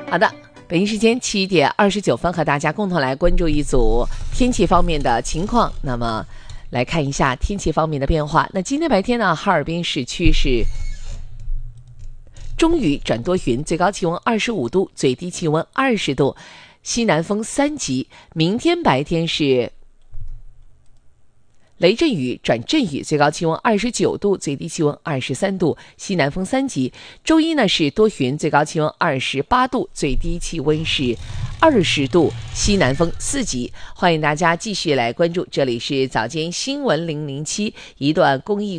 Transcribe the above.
好的，北京时间7点29分，和大家共同来关注一组天气方面的情况。那么来看一下天气方面的变化。那今天白天呢，哈尔滨市区是中雨转多云，最高气温25度，最低气温20度，西南风3级。明天白天是雷阵雨转阵雨，最高气温29度，最低气温23度，西南风3级。周一呢是多云，最高气温28度，最低气温是20度，西南风4级。欢迎大家继续来关注，这里是早间新闻007，一段公益